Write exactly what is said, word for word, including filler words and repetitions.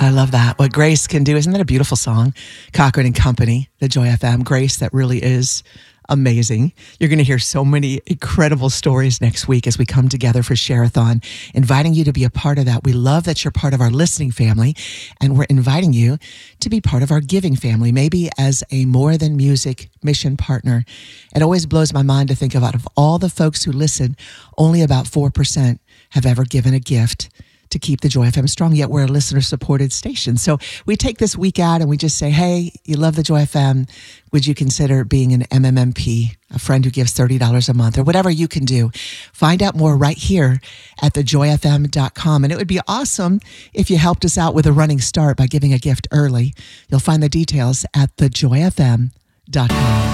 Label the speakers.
Speaker 1: I love that. What grace can do. Isn't that a beautiful song? Cochran and Company, the Joy F M. Grace that really is amazing. You're going to hear so many incredible stories next week as we come together for Share-a-thon, inviting you to be a part of that. We love that you're part of our listening family, and we're inviting you to be part of our giving family, maybe as a More Than Music mission partner. It always blows my mind to think about, of all the folks who listen, only about four percent have ever given a gift to keep the Joy F M strong, yet we're a listener-supported station. So we take this week out and we just say, hey, you love the Joy F M. Would you consider being an M M M P, a friend who gives thirty dollars a month, or whatever you can do? Find out more right here at the joy f m dot com. And it would be awesome if you helped us out with a running start by giving a gift early. You'll find the details at the joy f m dot com.